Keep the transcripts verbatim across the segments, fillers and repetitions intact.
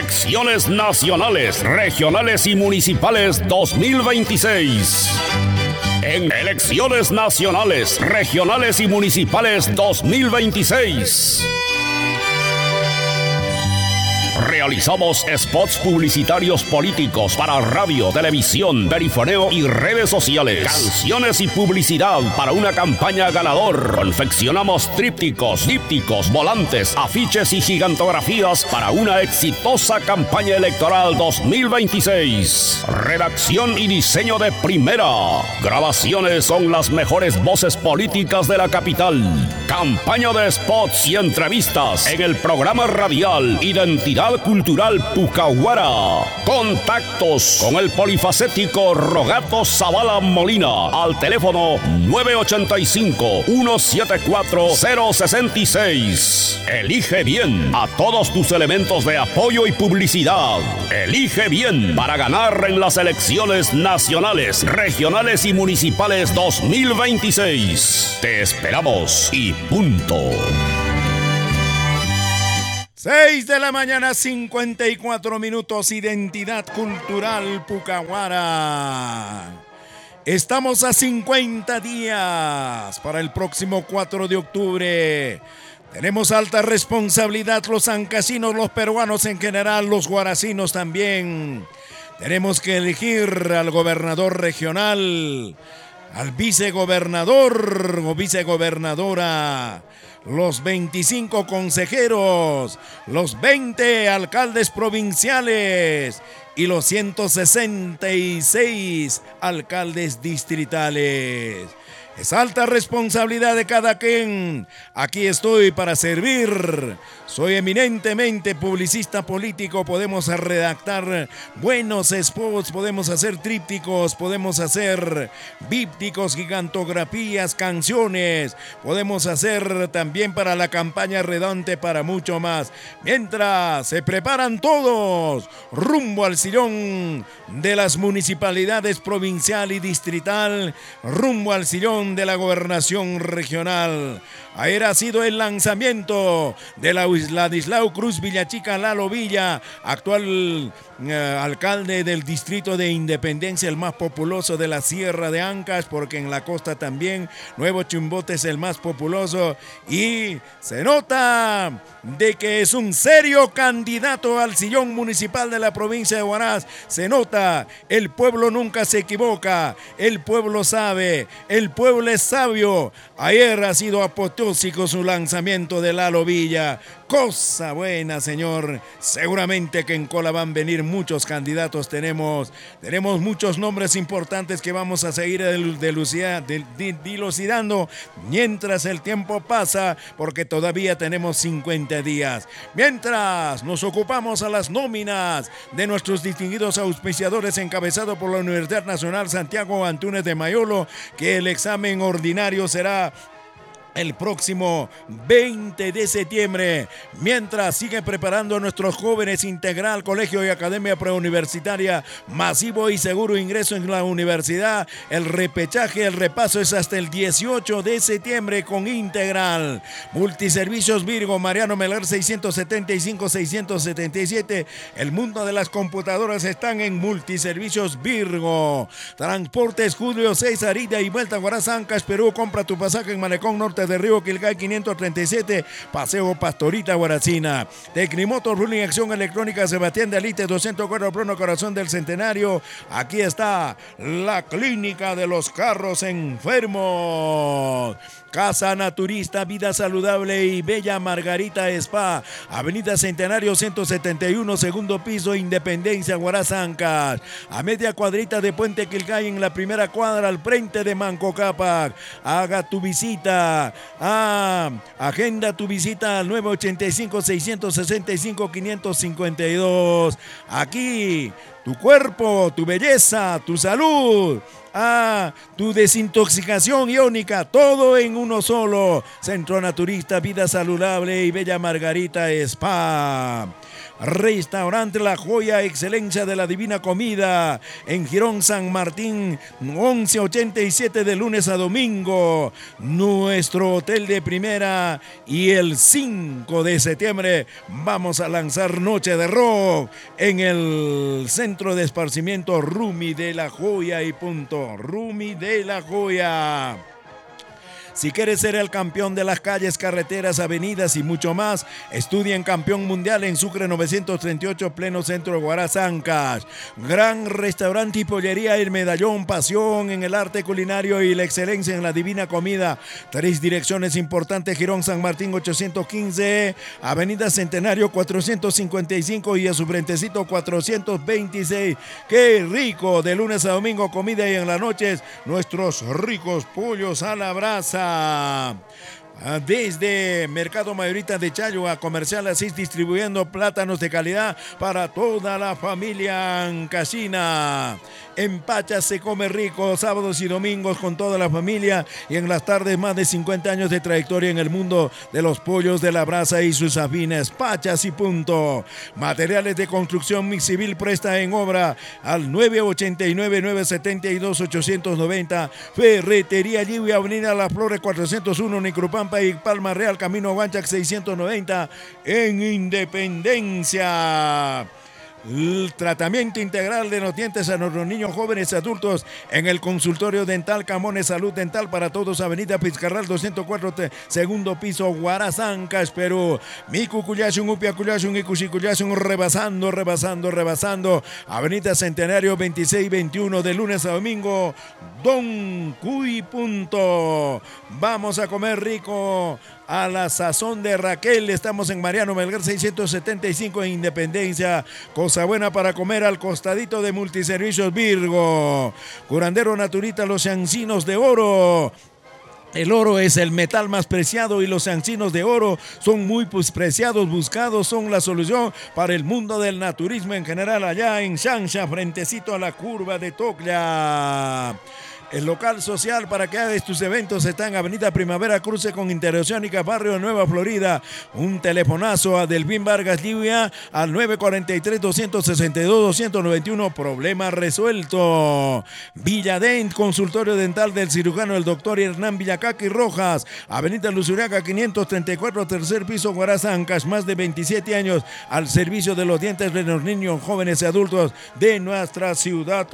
Elecciones nacionales, regionales y municipales dos mil veintiséis. En elecciones nacionales, regionales y municipales dos mil veintiséis. Realizamos spots publicitarios políticos para radio, televisión, perifoneo y redes sociales. Canciones y publicidad para una campaña ganador. Confeccionamos trípticos, dípticos, volantes, afiches y gigantografías para una exitosa campaña electoral dos mil veintiséis. Redacción y diseño de primera. Grabaciones con las mejores voces políticas de la capital. Campaña de spots y entrevistas en el programa radial Identidad Cultural Pucahuara. Contactos con el polifacético Rogato Zavala Molina al teléfono nueve ocho cinco, uno siete cuatro, cero seis seis. Elige bien a todos tus elementos de apoyo y publicidad. Elige bien para ganar en las elecciones nacionales, regionales y municipales dos mil veintiséis. Te esperamos y punto. seis de la mañana, cincuenta y cuatro minutos, Identidad Cultural Pucahuara. Estamos a cincuenta días para el próximo cuatro de octubre. Tenemos alta responsabilidad los ancasinos, los peruanos en general, los guaracinos también. Tenemos que elegir al gobernador regional, al vicegobernador o vicegobernadora, los veinticinco consejeros, los veinte alcaldes provinciales y los ciento sesenta y seis alcaldes distritales. Es alta responsabilidad de cada quien. Aquí estoy para servir. Soy eminentemente publicista político. Podemos redactar buenos spots, podemos hacer trípticos, podemos hacer bípticos, gigantografías, canciones. Podemos hacer también para la campaña redonda, para mucho más. Mientras se preparan todos rumbo al sillón de las municipalidades provincial y distrital, rumbo al sillón de la gobernación regional. Ayer ha sido el lanzamiento de la Ladislao Cruz Villachica Lalo Villa, actual eh, alcalde del distrito de Independencia, el más populoso de la Sierra de Ancash, porque en la costa también Nuevo Chimbote es el más populoso, y se nota de que es un serio candidato al sillón municipal de la provincia de Huaraz. Se nota, el pueblo nunca se equivoca, el pueblo sabe, el pueblo es sabio. Ayer ha sido apoteósico su lanzamiento de Lalo Villa. Cosa buena, señor. Seguramente que en cola van a venir muchos candidatos. Tenemos, tenemos muchos nombres importantes que vamos a seguir dilucidando mientras el tiempo pasa, porque todavía tenemos cincuenta días. Mientras nos ocupamos a las nóminas de nuestros distinguidos auspiciadores, encabezado por la Universidad Nacional Santiago Antúnez de Mayolo, que el examen ordinario será el próximo veinte de septiembre, mientras sigue preparando a nuestros jóvenes Integral, Colegio y Academia Preuniversitaria, masivo y seguro ingreso en la universidad. El repechaje, el repaso es hasta el dieciocho de septiembre con Integral. Multiservicios Virgo, Mariano Meler seiscientos setenta y cinco, seiscientos setenta y siete. El mundo de las computadoras están en Multiservicios Virgo. Transportes Julio César, ida y vuelta a Huaraz, Ancash, Perú. Compra tu pasaje en Malecón Norte de Río Quilgay quinientos treinta y siete, Paseo Pastorita, Huaracina. Tecnimoto Ruling Acción Electrónica Sebastián de Alite, doscientos cuatro Pleno Corazón del Centenario. Aquí está la clínica de los carros enfermos. Casa Naturista, Vida Saludable y Bella Margarita Spa, Avenida Centenario ciento setenta y uno, segundo piso, Independencia, Huaraz, Ancash. A media cuadrita de Puente Quilgay, en la primera cuadra, al frente de Manco Cápac. Haga tu visita. Ah, agenda tu visita al nueve ocho cinco, seis seis cinco, cinco cinco dos. Aquí, tu cuerpo, tu belleza, tu salud. a tu desintoxicación iónica, todo en uno solo. Centro Naturista, Vida Saludable y Bella Margarita Spa. Restaurante La Joya, excelencia de la divina comida, en Girón San Martín, once ochenta y siete de lunes a domingo. Nuestro hotel de primera, y el cinco de septiembre vamos a lanzar Noche de Rock en el Centro de Esparcimiento Rumi de La Joya y punto. Rumi de La Joya. Si quieres ser el campeón de las calles, carreteras, avenidas y mucho más, estudia en Campeón Mundial en Sucre novecientos treinta y ocho, pleno centro de Guarazancas. Gran restaurante y pollería El Medallón, pasión en el arte culinario y la excelencia en la divina comida. Tres direcciones importantes: Girón San Martín ochocientos quince, Avenida Centenario cuatrocientos cincuenta y cinco y a su frentecito cuatrocientos veintiséis. ¡Qué rico! De lunes a domingo comida, y en las noches nuestros ricos pollos a la brasa. Desde Mercado Mayorista de Chayo a Comercial Asís, distribuyendo plátanos de calidad para toda la familia ancasina. En Pacha se come rico, sábados y domingos con toda la familia, y en las tardes más de cincuenta años de trayectoria en el mundo de los pollos de la brasa y sus afines. Pachas y punto. Materiales de construcción Mix Civil, presta en obra al nueve ochenta y nueve, nueve setenta y dos, ochocientos noventa. Ferretería Lliwi, Avenida Las Flores cuatrocientos uno, Nicrupampa y Palma Real, Camino Huanchac seiscientos noventa en Independencia. El tratamiento integral de los dientes a nuestros niños, jóvenes y adultos en el consultorio dental Camones Salud Dental para Todos, Avenida Pizcarral doscientos cuatro, segundo piso, Guarazancas, Perú. Micucuyashun, Upiacuyashun y Cuchicuyashun, rebasando, rebasando, rebasando. Avenida Centenario veintiséis veintiuno, de lunes a domingo, Don Cuy punto. Vamos a comer rico a la sazón de Raquel. Estamos en Mariano Melgar seiscientos setenta y cinco en Independencia. Cosa buena para comer al costadito de Multiservicios Virgo. Curandero Naturita, los encinos de oro. El oro es el metal más preciado y los encinos de oro son muy pues, preciados, buscados, son la solución para el mundo del naturismo en general, allá en Xanxa, frentecito a la curva de Tocla. El local social para que hagas tus eventos está en Avenida Primavera, cruce con Interoceánica, barrio Nueva Florida. Un telefonazo a Delvin Vargas Lluvia al nueve cuarenta y tres, doscientos sesenta y dos, doscientos noventa y uno. Problema resuelto. Villadent, consultorio dental del cirujano el doctor Hernán Villacaqui Rojas. Avenida Luzuriaga quinientos treinta y cuatro, tercer piso, Guarazancas. Más de veintisiete años al servicio de los dientes de los niños, jóvenes y adultos de nuestra ciudad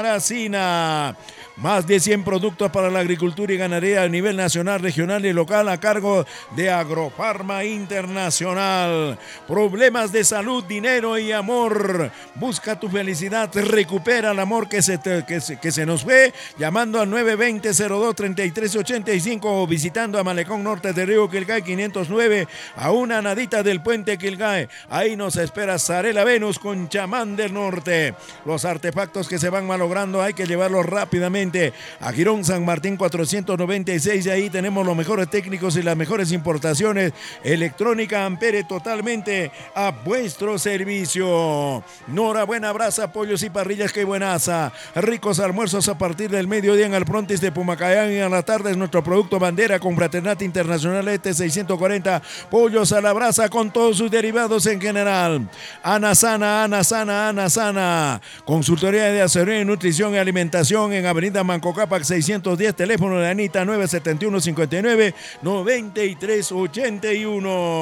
guaracina. Más de cien productos para la agricultura y ganadería a nivel nacional, regional y local a cargo de Agrofarma Internacional. Problemas de salud, dinero y amor. Busca tu felicidad, recupera el amor que se, te, que se, que se nos fue llamando al nueve veinte, cero dos, treinta y tres ochenta y cinco o visitando a Malecón Norte de Río Quilgay quinientos nueve, a una nadita del puente Quilgay. Ahí nos espera Zarela Venus con chamán del norte. Los artefactos que se van malogrando hay que llevarlos rápidamente a Girón San Martín cuatrocientos noventa y seis, y ahí tenemos los mejores técnicos y las mejores importaciones. Electrónica Ampere, totalmente a vuestro servicio. Enhorabuena, brasa, pollos y parrillas, qué buenaza. Ricos almuerzos a partir del mediodía en el Prontis de Pumacayán, y a la tarde es nuestro producto bandera con Fraternidad Internacional E T seiscientos cuarenta, pollos a la brasa con todos sus derivados en general. Ana Sana, Ana Sana, Ana Sana. Consultoría de asesoría y nutrición y alimentación en Avenida Manco Cápac seiscientos diez, teléfono de Anita nueve setenta y uno, cincuenta y nueve, noventa y tres ochenta y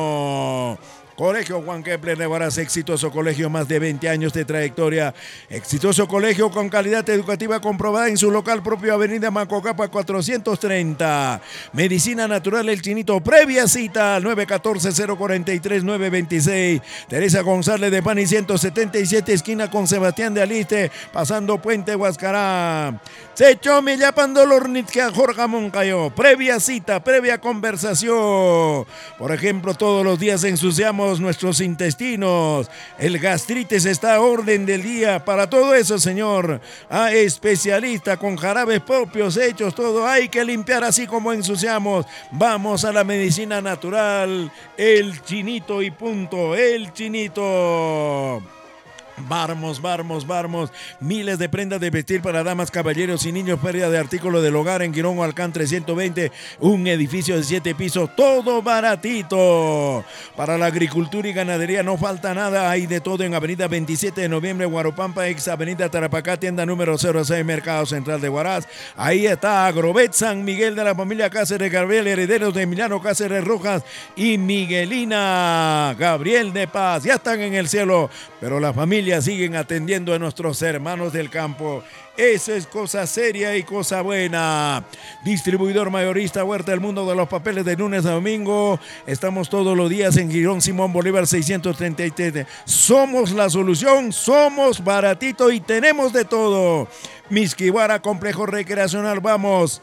uno. Colegio Juan Kepler de Huaraz, exitoso colegio, más de veinte años de trayectoria. Exitoso colegio con calidad educativa comprobada en su local propio, Avenida Manco Cápac cuatrocientos treinta. Medicina Natural El Chinito, previa cita al nueve catorce, cero cuarenta y tres, nueve veintiséis. Teresa González de Pani ciento setenta y siete, esquina con Sebastián de Aliste, pasando Puente Huascará. Secho me llapan dolor nitkia Jorge Moncayo. Previa cita, previa conversación. Por ejemplo, todos los días ensuciamos nuestros intestinos. El gastritis está a orden del día. Para todo eso, señor, a especialista con jarabes propios hechos, todo hay que limpiar así como ensuciamos. Vamos a la medicina natural, El Chinito y punto. El Chinito. Vamos, vamos, vamos. Miles de prendas de vestir para damas, caballeros y niños. Feria de artículos del hogar en Quirón Alcán trescientos veinte. Un edificio de siete pisos. Todo baratito. Para la agricultura y ganadería no falta nada. Hay de todo en Avenida veintisiete de noviembre, Guaropampa, ex Avenida Tarapacá, tienda número cero seis, Mercado Central de Huaraz. Ahí está Agrovet San Miguel de la familia Cáceres Gabriel, herederos de Emiliano Cáceres Rojas y Miguelina Gabriel de Paz. Ya están en el cielo, pero la familia siguen atendiendo a nuestros hermanos del campo. Eso es cosa seria y cosa buena. Distribuidor mayorista Huerta del Mundo de los Papeles, de lunes a domingo. Estamos todos los días en Girón Simón Bolívar seiscientos treinta y tres. Somos la solución, somos baratito y tenemos de todo. Misquihuara, complejo recreacional. Vamos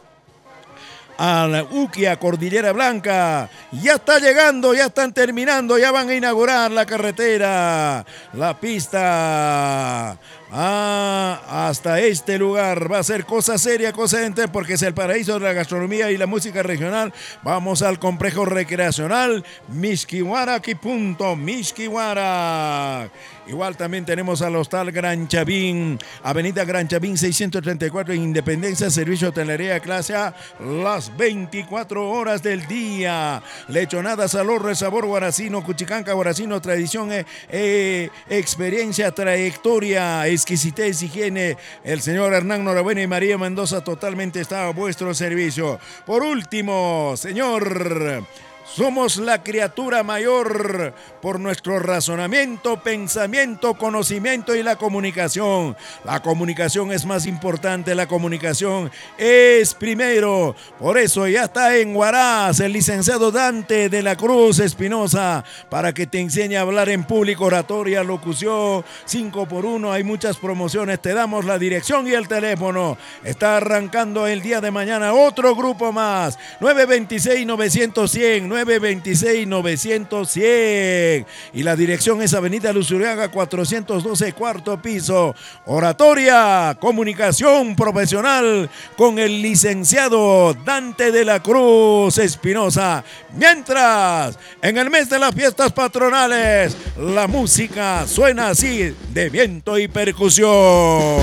a la Uquia, Cordillera Blanca. Ya está llegando, ya están terminando, ya van a inaugurar la carretera, la pista. Ah, hasta este lugar va a ser cosa seria, cosa gente, porque es el paraíso de la gastronomía y la música regional. Vamos al complejo recreacional Misquihuara, aquí punto, Misquihuara. Igual también tenemos al Hostal Gran Chavín, Avenida Gran Chavín seiscientos treinta y cuatro en Independencia, servicio de hotelería clase A, las veinticuatro horas del día. Lechonadas al horno, sabor guaracino, cuchicanca guaracino, tradición, eh, eh, experiencia, trayectoria, exquisitez, higiene. El señor Hernán Norabuena y María Mendoza totalmente está a vuestro servicio. Por último, señor, somos la criatura mayor por nuestro razonamiento, pensamiento, conocimiento y la comunicación. La comunicación es más importante, la comunicación es primero. Por eso ya está en Huaraz el licenciado Dante de la Cruz Espinosa para que te enseñe a hablar en público, oratoria, locución, cinco por uno. Hay muchas promociones, te damos la dirección y el teléfono. Está arrancando el día de mañana otro grupo más, nueve dos seis, nueve cero cero, cien, nueve dos seis, nueve cero cero, cien. Y la dirección es Avenida Luzuriaga cuatrocientos doce, cuarto piso. Oratoria, comunicación profesional con el licenciado Dante de la Cruz Espinosa. Mientras, en el mes de las fiestas patronales, la música suena así, de viento y percusión.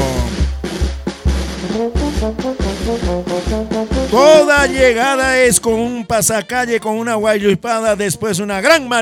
Toda llegada es con un pasacalle, con una guayuipada, después una gran marcha.